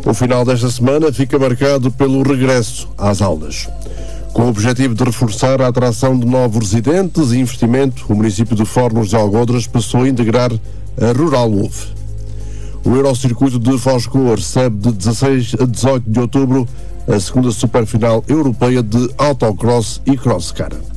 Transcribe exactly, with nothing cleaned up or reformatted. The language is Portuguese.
O final desta semana fica marcado pelo regresso às aulas. Com o objetivo de reforçar a atração de novos residentes e investimento, o município de Fornos de Algodres passou a integrar a Rural Move. O Eurocircuito de Foscou recebe de dezasseis a dezoito de outubro a segunda Superfinal Europeia de Autocross e Crosscar.